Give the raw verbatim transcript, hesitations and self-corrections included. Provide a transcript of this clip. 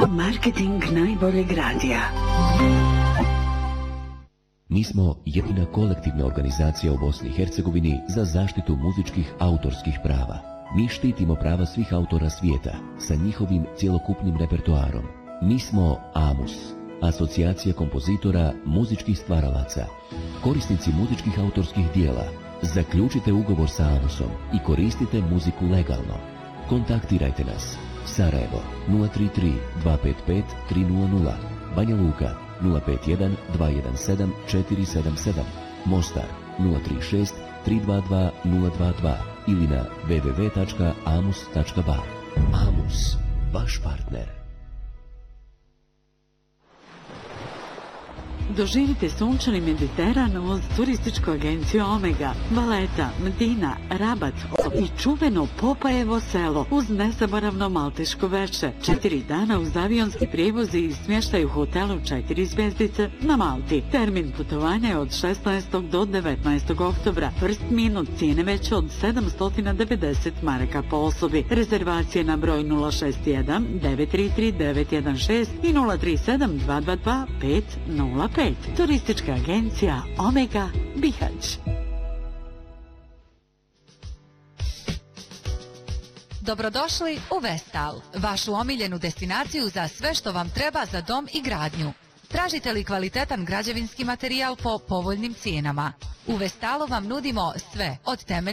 Marketing najboljeg radija. Mi smo jedina kolektivna organizacija u Bosni i Hercegovini za zaštitu muzičkih autorskih prava. Mi štitimo prava svih autora svijeta sa njihovim cjelokupnim repertoarom. Mi smo AMUS, Asocijacija kompozitora muzičkih stvaralaca. Korisnici muzičkih autorskih dijela, zaključite ugovor sa AMUSom i koristite muziku legalno. Kontaktirajte nas. Sarajevo nula tri tri dva pet pet tri nula nula, Banja Luka nula pet jedan dva jedan sedam četiri sedam sedam, Mostar nula tri šest tri dva dva nula dva dva ili na w w w tačka amus tačka ba. AMUS, vaš partner. Doživite sunčani Mediteran uz turističku agenciju Omega, Valeta, Medina, Rabat i čuveno Popajevo selo uz nezaboravno malteško veče. Četiri dana uz avionski prijevozi i smještaj u hotelu četiri zvjezdice na Malti. Termin putovanja je od šesnaestog do devetnaestog oktobra. Prst minut cijene veće od sedamsto devedeset maraka po osobi. Rezervacije na broj nula šest jedan devet tri tri devet jedan šest i nula tri sedam dva dva dva pet nula pet. Turistička agencija Omega Bihać. Dobrodošli u Vestal, vašu omiljenu destinaciju za sve što vam treba za dom i gradnju. Tražite li kvalitetan građevinski materijal po povoljnim cijenama? U Vestalu vam nudimo sve, od temelja